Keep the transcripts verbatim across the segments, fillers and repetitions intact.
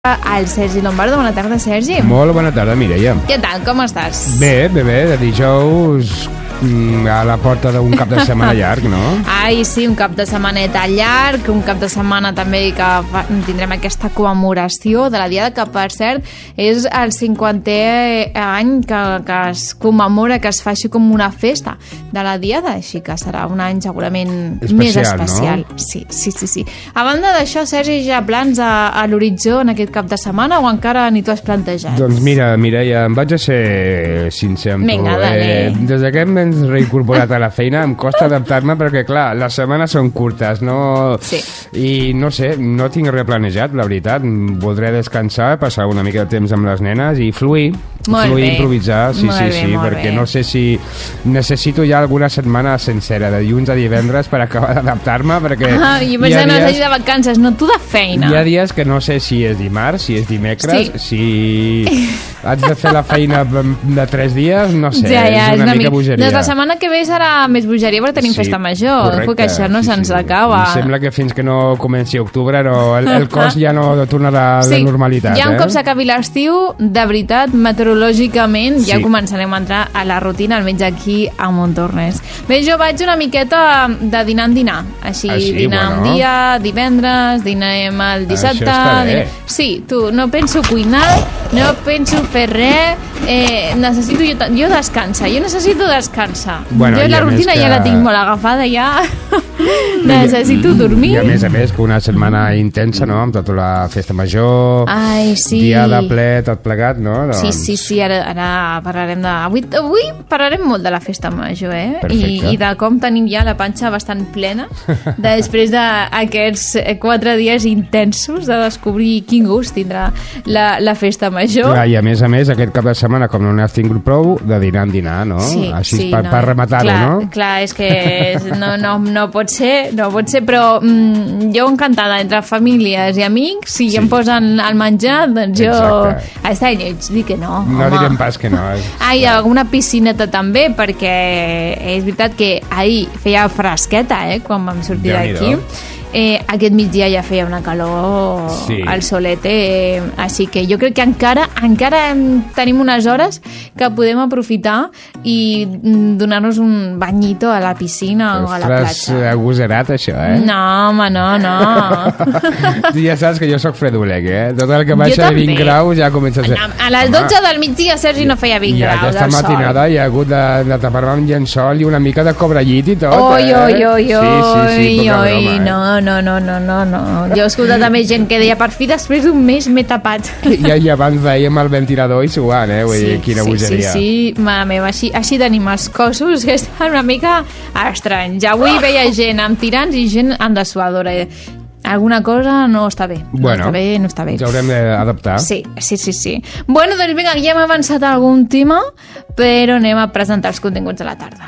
al Sergi Lombardo. Bona tarda, Sergi. Molt bona tarda, Mireia. Què tal, com estàs? Bé, bé, bé, de dijous a la porta d'un cap de setmana llarg, no? Ai, sí, un cap de setmaneta llarg, un cap de setmana també que fa, tindrem aquesta commemoració de la Diada, que per cert és el cinquantè any que, que es commemora, que es fa així com una festa de la Diada, així que serà un any segurament especial, més especial. No? Sí, sí, sí, sí. A banda d'això, Sergi, ja plans a, a l'horitzó en aquest cap de setmana o encara ni t'ho has plantejat? Doncs mira, Mireia, em vaig a ser sincer amb Vinga, tu. dale. Eh, des que m'he reincorporat a la feina em costa adaptar-me perquè, clar, les setmanes són curtes, no? Sí. I no sé, no tinc res planejat, la veritat. Voldré descansar, passar una mica de temps amb les nenes i fluir. Molt fluir, bé. improvisar, sí, molt sí, bé, sí, perquè bé. no sé si necessito ja alguna setmana sencera, de dilluns a divendres, per acabar d'adaptar-me, perquè Ah, i vaig anar a de vacances, no tu de feina. hi ha dies que no sé si és dimarts, si és dimecres, Sí. si haig de fer la feina de tres dies, no sé, Ja, ja, és una, mica mi- bogeria. Doncs la setmana que ve serà més bogeria perquè tenim Sí, festa major. correcte, Que això no sí, se'ns sí. acaba. Em sembla que fins que no comenci octubre no, el, el cos ja no tornarà a la Sí, normalitat. ja un eh? cop s'acabi l'estiu, de veritat, meteorològicament, ja Sí. començarem a entrar a la rutina, almenys aquí a Montornès. Bé, jo vaig una miqueta de dinar en dinar. Així, Ah, sí? dinar Bueno. un dia, divendres, dinem el dissabte... Això està bé. dinar- Sí, tu, no penso cuinar, no penso fer res, eh, necessito jo, jo descansar, jo necessito descansar. Bueno, jo i la a més rutina que- ja la tinc molt agafada, ja necessito dormir. I a més a més que una setmana intensa, no?, amb tota la festa major, Ai, sí. dia de ple, tot plegat, no? Doncs... Sí, sí, sí, ara, ara parlarem de... Avui, avui parlarem molt de la festa major, eh? I, Perfecte. I de com tenim ja la panxa bastant plena després d'aquests quatre dies intensos de descobrir quin gust tindrà la, la festa major. Clar, i a més a més, aquest cap de setmana, com no n'has tingut prou, de dinar en dinar, no? Sí, Així sí, per, no. per rematar-ho, clar, no? Clar, és que no, no, no pot ser, no pot ser, però mm, jo encantada entre famílies i amics, si Sí. em posen al menjar, doncs jo... Exacte. Està lleig, dic que no, No home. direm pas que no. És... Ah, i alguna piscineta també, perquè és veritat que ahir feia fresqueta, eh, quan vam sortir Déu-n'hi-do. d'aquí. Eh, aquest migdia ja feia una calor Sí. al solete, eh, així que jo crec que encara encara em- tenim unes hores que podem aprofitar i mm, donar-nos un banyito a la piscina o a la Ostres, platja. agosarat, això, eh? No, home, no, no. Tu ja saps que jo sóc fredolec, eh? Tot el que baixa de també. vint graus ja comença a ser... A, a les dotze del migdia, Sergi, no feia vint I graus aquesta al sol. matinada hi ha hagut de, de tapar-me amb llençol i una mica de cobrellit i tot, Oi, eh? oi, oi, sí, sí, sí, oi, poca oi, broma, eh? no, no, no, no, no, no. Jo he escoltat també gent que deia, per fi, després d'un mes m'he tapat. I, I abans veiem el ventilador i suant, eh? Vull dir, quina sí, bogeria. sí, sí, mare meva, així, així tenim els cossos que estan una mica estranys. Ja avui veia gent amb tirants i gent amb dessuadora. Alguna cosa no està bé. No Bueno, està bé, no està bé. Ja haurem d'adaptar. Sí, sí, sí, sí. Bueno, doncs vinga, ja hem avançat algun tema, però anem a presentar els continguts de la tarda.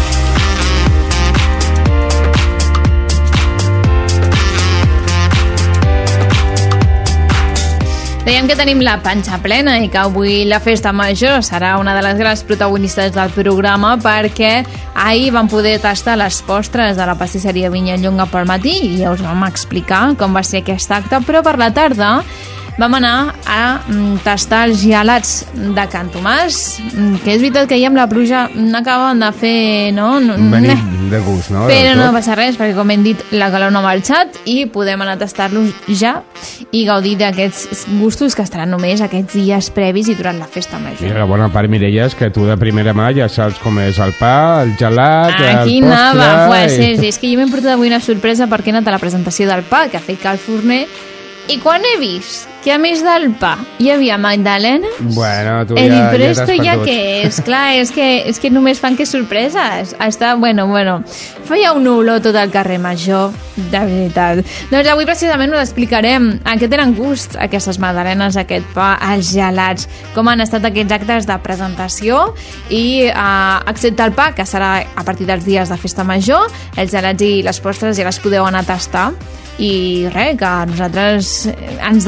Dèiem que tenim la panxa plena i que avui la festa major serà una de les grans protagonistes del programa, perquè ahir vam poder tastar les postres de la pastisseria Vinyallonga pel matí i ja us vam explicar com va ser aquest acte, però per la tarda vam anar a mm, tastar els gelats de Can Tomàs, mm, que és veritat que ahir amb la pluja n'acaben de fer, no? no Venir ne- de gust, no? Però De no tot. passa res, perquè com hem dit, la calor no ha marxat i podem anar a tastar-los ja i gaudir d'aquests gustos que estaran només aquests dies previs i durant la festa I major. la bona part, Mireia, és que tu de primera mà ja saps com és el pa, el gelat, Aquí el postre... anava, pues, i- sí, és que jo m'he portat avui una sorpresa perquè he anat a la presentació del pa que ha fet Cal Forner i quan he vist que a més del pa hi havia magdalenes, Bueno, tu he dit, ja, però ja esto t'has ja perdut. què és? Clar, és que, és que només fan que sorpreses. Està, bueno, bueno. Feia un olor tot el carrer Major, de veritat. Doncs avui precisament us explicarem a què tenen gust aquestes magdalenes, aquest pa, els gelats, com han estat aquests actes de presentació i, uh, excepte el pa, que serà a partir dels dies de festa major, els gelats i les postres ja les podeu anar a tastar. I res, que nosaltres ens devem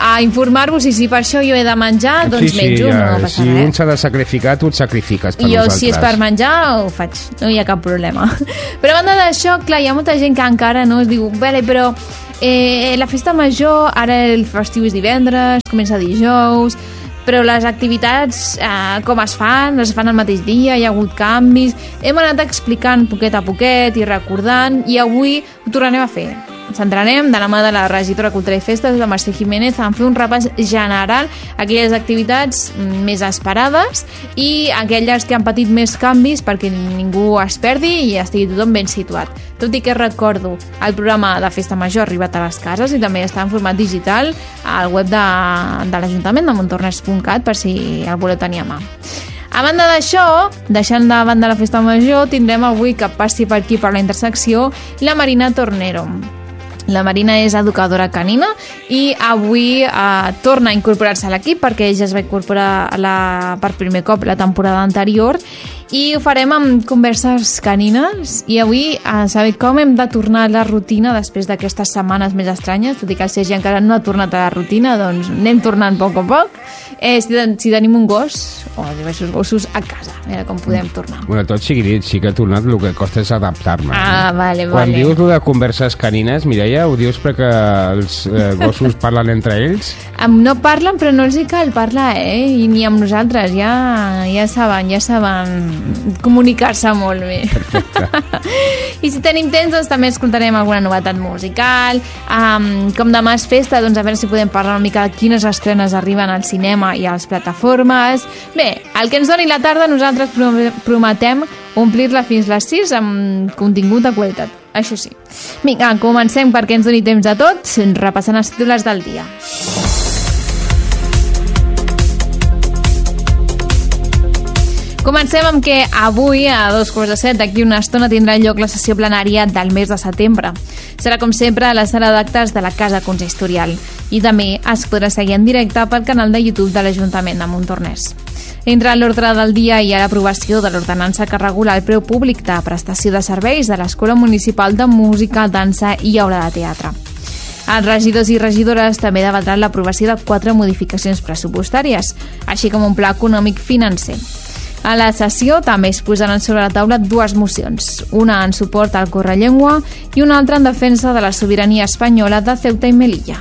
a informar-vos i si per això jo he de menjar, doncs sí, sí, menjo, ja, no passa si res. un s'ha de sacrificar, tu et sacrifiques per jo, nosaltres. si és per menjar, ho faig, no hi ha cap problema. Però a banda d'això, clar, hi ha molta gent que encara no es diu, vale, però eh, la festa major, ara el festiu és divendres, comença dijous, però les activitats eh, com es fan, es fan el mateix dia, hi ha hagut canvis, hem anat explicant poquet a poquet i recordant, i avui ho tornarem a fer. Ens centrarem de la mà de la regidora Cultura i Festes, la Mercè Jiménez, en fer un repàs general a aquelles activitats més esperades i aquelles que han patit més canvis perquè ningú es perdi i estigui tothom ben situat. Tot i que recordo, el programa de Festa Major ha arribat a les cases i també està en format digital al web de, de l'Ajuntament de montornès punt cat per si el voleu tenir a mà. A banda d'això, deixant de banda la Festa Major, tindrem avui que passi per aquí per la intersecció la Marina Tornero. La Marina és educadora canina i avui eh, torna a incorporar-se a l'equip perquè ella es va incorporar a la, per primer cop la temporada anterior i ho farem amb converses canines i avui, a saber com hem de tornar a la rutina després d'aquestes setmanes més estranyes, tot i que el Sergi encara no ha tornat a la rutina, doncs anem tornant a poc a poc. Eh, si, si tenim un gos o diversos gossos a casa, mira com podem tornar. Bueno, tot sigui dit, sí que he tornat, el que costa és adaptar-me. Ah, vale, Quan vale. dius de converses canines, Mireia, ho dius perquè els eh, gossos parlen entre ells? No parlen, però no els hi cal parlar, eh? I ni amb nosaltres, ja, ja saben, ja saben comunicar-se molt bé. Perfecte. I si tenim temps, doncs també escoltarem alguna novetat musical. Um, com demà és festa, doncs a veure si podem parlar una mica de quines estrenes arriben al cinema i a les plataformes. Bé, el que ens doni la tarda, nosaltres prometem omplir-la fins les sis amb contingut de qualitat. Això sí. Vinga, comencem perquè ens doni temps a tots, repassant els titulars del dia. Comencem amb que avui, a dos quarts de set, d'aquí una estona, tindrà lloc la sessió plenària del mes de setembre. Serà, com sempre, a la sala d'actes de la Casa Consistorial. I també es podrà seguir en directe pel canal de YouTube de l'Ajuntament de Montornès. Entre l'ordre del dia hi ha l'aprovació de l'ordenança que regula el preu públic de prestació de serveis de l'Escola Municipal de Música, Dansa i Aula de Teatre. Els regidors i regidores també debatran l'aprovació de quatre modificacions pressupostàries, així com un pla econòmic financer. A la sessió també es posaran sobre la taula dues mocions, una en suport al correllengua i una altra en defensa de la sobirania espanyola de Ceuta i Melilla.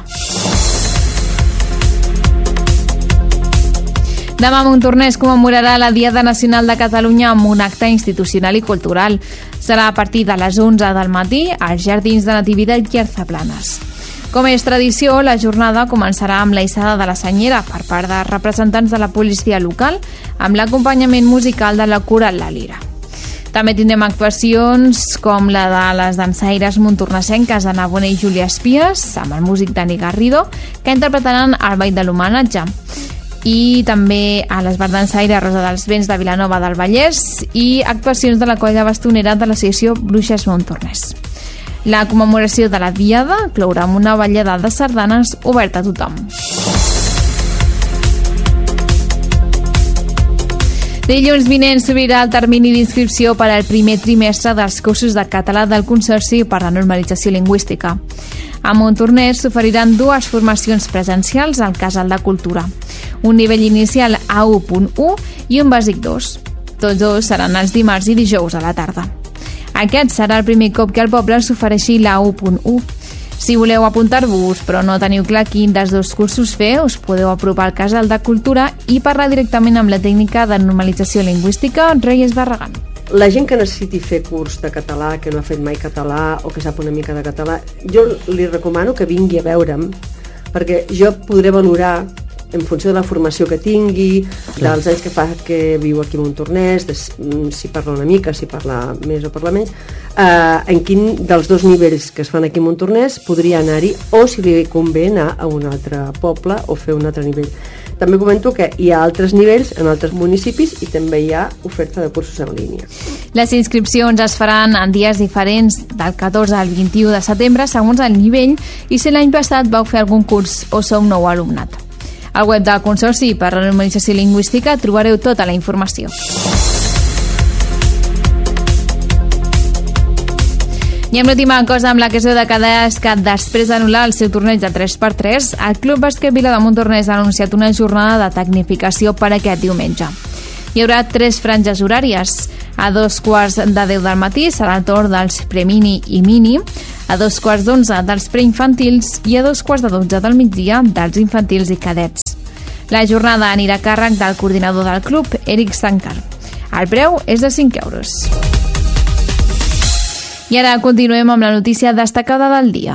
Demà Montornès commemorarà la Diada Nacional de Catalunya amb un acte institucional i cultural. Serà a partir de les onze del matí als Jardins de Nativitat i Arzaplanes. Com és tradició, la jornada començarà amb la hissada de la senyera per part de representants de la policia local amb l'acompanyament musical de la Coral La Lira. També tindrem actuacions com la de les dansaires montornesenques Ana Bona i Júlia Espies amb el músic Dani Garrido, que interpretaran el ball de l'homenatge. I també a les bardansaires Rosa dels Vents de Vilanova del Vallès i actuacions de la colla bastonera de l'associació Bruixes Montornès. La commemoració de la Diada clourà amb una ballada de sardanes oberta a tothom. Dilluns vinent s'obrirà el termini d'inscripció per al primer trimestre dels cursos de català del Consorci per a la Normalització Lingüística. A Montornès s'oferiran dues formacions presencials al Casal de Cultura, un nivell inicial A u punt u i un bàsic dos. Tots dos seran els dimarts i dijous a la tarda. Aquest serà el primer cop que al poble s'ofereixi la A u punt u. Si voleu apuntar-vos però no teniu clar quin dels dos cursos fer, us podeu apropar al Casal de Cultura i parlar directament amb la tècnica de normalització lingüística Reyes Barragán. La gent que necessiti fer curs de català, que no ha fet mai català o que sap una mica de català, jo li recomano que vingui a veure'm, perquè jo podré valorar en funció de la formació que tingui, dels anys que fa que viu aquí a Montornès, de si parla una mica, si parla més o parla menys, eh, en quin dels dos nivells que es fan aquí a Montornès podria anar-hi, o si li convé anar a un altre poble o fer un altre nivell. També comento que hi ha altres nivells en altres municipis i també hi ha oferta de cursos en línia. Les inscripcions es faran en dies diferents del catorze al vint-i-u de setembre segons el nivell i si l'any passat vau fer algun curs o sou nou alumnat. Al web del Consorci per a la Normalització Lingüística trobareu tota la informació. I amb l'última cosa amb la que es veu de quedar és que després d'anul·lar el seu torneig de tres per tres, el Club Bàsquet Vila de Montornès ha anunciat una jornada de tecnificació per aquest diumenge. Hi haurà tres franges horàries. A dos quarts de deu del matí serà el torn dels premini i mini, a dos quarts d'onze dels preinfantils i a dos quarts de dotze del migdia dels infantils i cadets. La jornada anirà a càrrec del coordinador del club, Eric Sancar. El preu és de cinc euros. I ara continuem amb la notícia destacada del dia.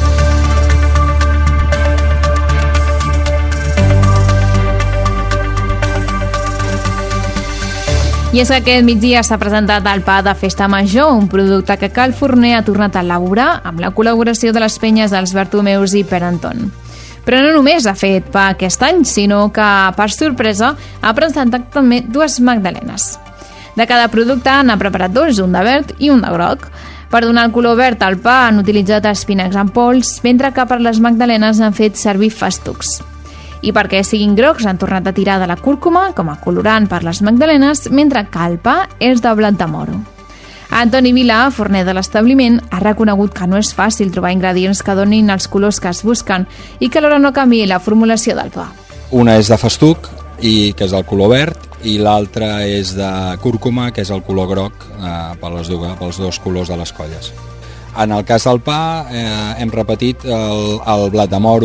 I és que aquest migdia s'ha presentat el pa de Festa Major, un producte que Cal Forner ha tornat a elaborar amb la col·laboració de les penyes dels Bartomeus i Pere Anton. Però no només ha fet pa aquest any, sinó que, per sorpresa, ha presentat també dues magdalenes. De cada producte n'ha preparat dos, un de verd i un de groc. Per donar el color verd al pa han utilitzat espinacs en pols, mentre que per les magdalenes han fet servir festucs. I perquè siguin grocs han tornat a tirar de la cúrcuma com a colorant per les magdalenes, mentre que el pa és de blat de moro. Antoni Vilà, forner de l'establiment, ha reconegut que no és fàcil trobar ingredients que donin els colors que es busquen i que alhora no canviï la formulació del pa. Una és de festuc, i que és el color verd, i l'altra és de cúrcuma, que és el color groc, eh, pels, pels dos colors de les colles. En el cas del pa eh, hem repetit el, el blat de moro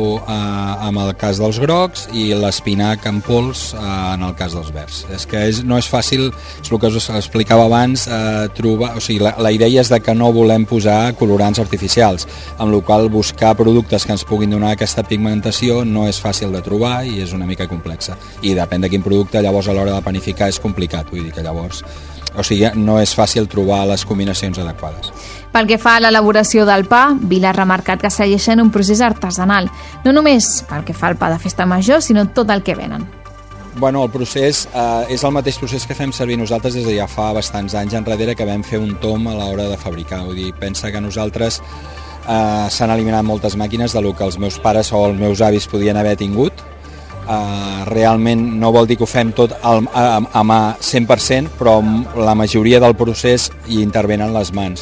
eh, en el cas dels grocs i l'espinac en pols eh, en el cas dels verds. És que és, no és fàcil, és el que us explicava abans, eh, trobar, o sigui, la, la idea és de que no volem posar colorants artificials, amb la qual cosa buscar productes que ens puguin donar aquesta pigmentació no és fàcil de trobar i és una mica complexa. I depèn de quin producte, llavors a l'hora de panificar és complicat, vull dir que llavors... O sigui, no és fàcil trobar les combinacions adequades. Pel que fa a l'elaboració del pa, Vila ha remarcat que segueixen un procés artesanal, no només pel que fa al pa de Festa Major, sinó tot el que venen. Bueno, el procés eh, és el mateix procés que fem servir nosaltres des de ja fa bastants anys enrere que vam fer un tom a l'hora de fabricar. Vull dir, pensa que nosaltres eh, s'han eliminat moltes màquines de lo que els meus pares o els meus avis podien haver tingut. Uh, realment no vol dir que ho fem tot al, a, a mà cent per cent, però la majoria del procés hi intervenen les mans.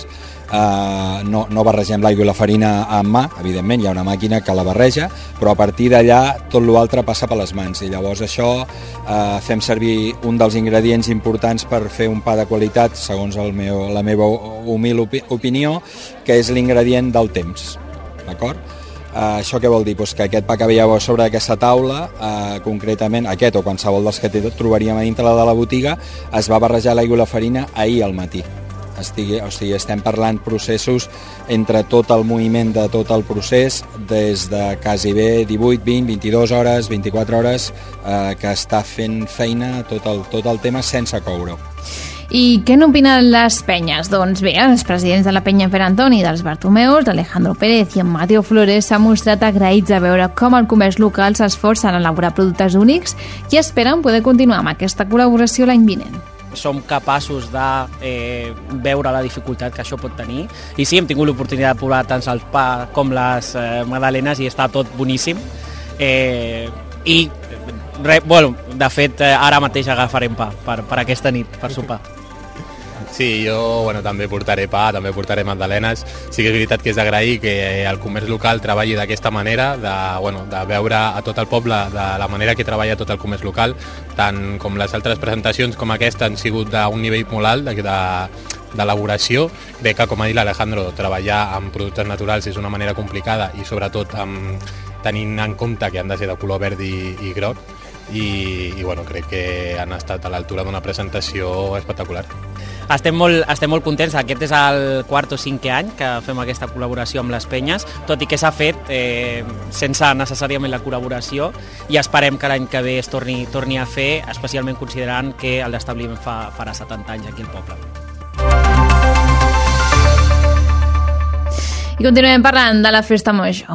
Uh, no, no barregem l'aigua i la farina amb mà, evidentment hi ha una màquina que la barreja, però a partir d'allà tot l'altre passa per les mans i llavors això uh, fem servir un dels ingredients importants per fer un pa de qualitat, segons el meu, la meva humil opi opinió, que és l'ingredient del temps, d'acord? Uh, això què vol dir? Pues que aquest pa que veieu sobre aquesta taula, uh, concretament aquest o qualsevol dels que trobaríem a dintre de la botiga, es va barrejar l'aigua i la farina ahir al matí. Estigui, o sigui, estem parlant processos entre tot el moviment de tot el procés, des de quasi bé divuit, vint, vint-i-dues hores, vint-i-quatre hores, uh, que està fent feina tot el, tot el tema sense coure. I què n'opinen les penyes? Doncs bé, els presidents de la penya Pere Antoni i dels Bartomeus, Alejandro Pérez i en Mateo Flores, s'han mostrat agraïts a veure com el comerç local s'esforça en elaborar productes únics i esperen poder continuar amb aquesta col·laboració l'any vinent. Som capaços de eh, veure la dificultat que això pot tenir i sí, hem tingut l'oportunitat de provar tant el pa com les eh, magdalenes i està tot boníssim eh, i re, bueno, de fet eh, ara mateix agafarem pa per, per aquesta nit, per sopar. Sí, jo bueno, també portaré pa, també portaré magdalenes. Sí que és veritat que és d'agrair que el comerç local treballi d'aquesta manera, de, bueno, de veure a tot el poble de la manera que treballa tot el comerç local, tant com les altres presentacions com aquesta han sigut d'un nivell molt alt de, de, d'elaboració. Crec que, com ha dit l'Alejandro, treballar amb productes naturals és una manera complicada i sobretot amb, tenint en compte que han de ser de color verd i, i groc. I, i bueno, crec que han estat a l'altura d'una presentació espectacular. Estem molt, estem molt contents, aquest és el quart o cinquè any que fem aquesta col·laboració amb les penyes, tot i que s'ha fet eh, sense necessàriament la col·laboració i esperem que l'any que ve es torni, torni a fer, especialment considerant que l'establiment fa, farà setanta anys aquí al poble. I continuem parlant de la Festa Major.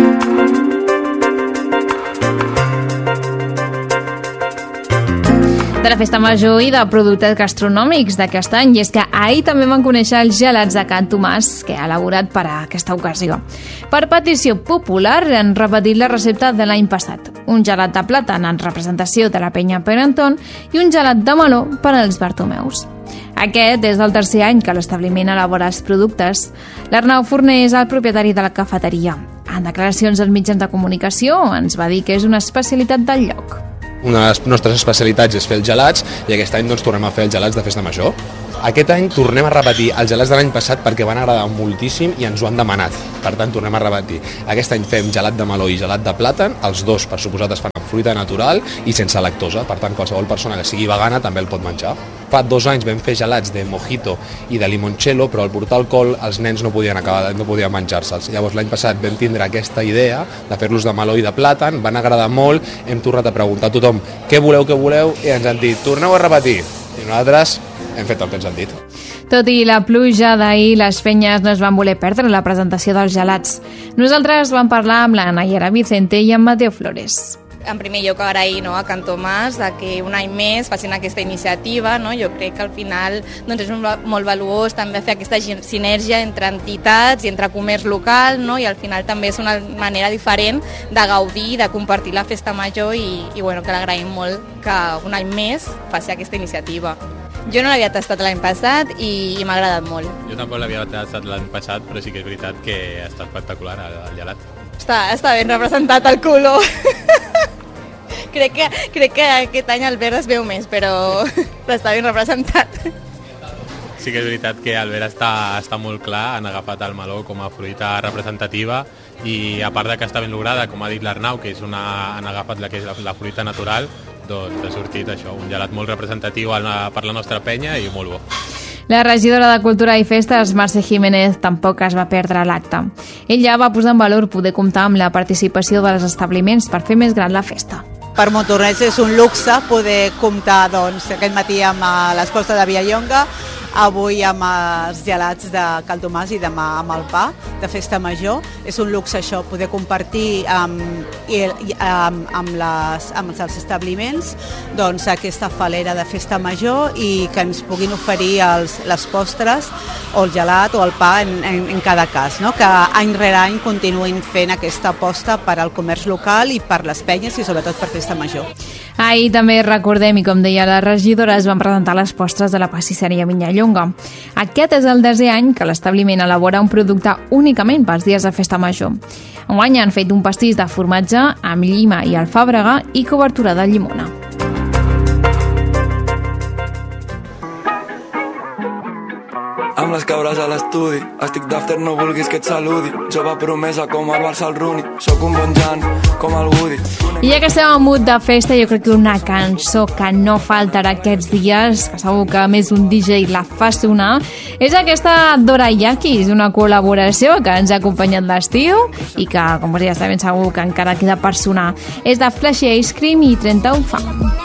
De la Festa Major i de productes gastronòmics d'aquest any, i és que ahir també van conèixer els gelats de Can Tomàs que ha elaborat per a aquesta ocasió. Per petició popular han repetit la recepta de l'any passat. un gelat de plàtan en representació de la penya Pere Anton i un gelat de meló per als Bartomeus. Aquest és el tercer any que l'establiment elabora els productes. L'Arnau Forner és el propietari de la cafeteria. En declaracions als mitjans de comunicació ens va dir que és una especialitat del lloc. Una de les nostres especialitats és fer els gelats i aquest any doncs, tornem a fer els gelats de festa major. Aquest any tornem a repetir els gelats de l'any passat perquè van agradar moltíssim i ens ho han demanat. Per tant, tornem a repetir. Aquest any fem gelat de meló i gelat de plàtan. Els dos, per suposat, es fan amb fruita natural i sense lactosa. Per tant, qualsevol persona que sigui vegana també el pot menjar. Fa dos anys vam fer gelats de mojito i de limoncello, però al portar alcohol els nens no podien acabar, no podien menjar-se'ls. Llavors l'any passat vam tindre aquesta idea de fer-los de meló i de plàtan, van agradar molt, hem tornat a preguntar a tothom què voleu, què voleu, i ens han dit torneu a repetir. I nosaltres hem fet el que ens han dit. Tot i la pluja d'ahir, les penyes no es van voler perdre la presentació dels gelats. Nosaltres vam parlar amb la Nayara Vicente i amb Mateo Flores. En primer lloc, agrair no, a Can Tomàs de que un any més facin aquesta iniciativa. No? Jo crec que al final doncs, és un, molt valuós també fer aquesta sinergia entre entitats i entre comerç local, no? I al final també és una manera diferent de gaudir, de compartir la festa major i, i bueno, que l'agraïm molt que un any més faci aquesta iniciativa. Jo no l'havia tastat l'any passat i, i m'ha agradat molt. Jo tampoc l'havia tastat l'any passat, però sí que és veritat que està espectacular el, el gelat. Està, està ben representat el color. crec, que, crec que aquest any el verd es veu més, però, però està ben representat. Sí que és veritat que el verd està, està molt clar, han agafat el meló com a fruita representativa i a part de que està ben lograda, com ha dit l'Arnau, que és una, han agafat la que és la, la fruita natural, doncs ha sortit això, un gelat molt representatiu per la nostra penya i molt bo. La regidora de Cultura i Festes, Mercè Jiménez, tampoc es va perdre l'acte. Ella va posar en valor poder comptar amb la participació dels establiments per fer més gran la festa. Per Montornès és un luxe poder comptar doncs, aquest matí amb les postres de Vilallonga, avui amb els gelats de Cal Tomàs i demà amb el pa de Festa Major. És un luxe això, poder compartir amb, i, amb, amb, les, amb els establiments doncs, aquesta falera de Festa Major i que ens puguin oferir els, les postres o el gelat o el pa en, en, en cada cas, no? Que any rere any continuïn fent aquesta aposta per al comerç local i per les penyes i sobretot per Festa Major. Ahir també recordem, i com deia la regidora, es van presentar les postres de la pastisseria Vilallonga. Aquest és el desè any que l'establiment elabora un producte únicament pels dies de Festa Major. Enguany han fet un pastís de formatge amb llima i alfàbrega i cobertura de llimona. Amb les cabres a l'estudi, estic d'after, no vulguis que et saludi. Jove promesa com el Barça al Rooney, sóc un bon Jan com el Woody. I ja que estem en mood de festa, jo crec que una cançó que no faltarà aquests dies, que segur que més un D J la fa sonar, és aquesta Dorayaki, és una col·laboració que ens ha acompanyat l'estiu i que, com ja està ben segur, que encara queda per sonar. És de Flashy Ice Cream i trenta-u Fan.